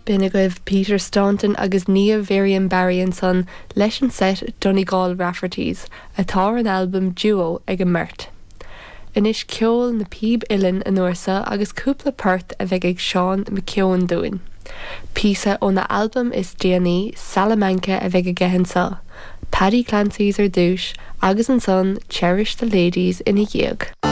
Bina goibh Peter Staunton agus Nia Varian Barry an son leis an set Donegal Rafferty's, atá an album Duo ag an Mert. Inis ceol na Píb Uillinn an uairsa agus cúpla peirt a bheith ag Sean McKeown dúin. Písa ó na album is DNA Salamanca a bheith ag gehansa. Paddy Clancy's ar dúis agus an son Cherish the Ladies ina dhiag.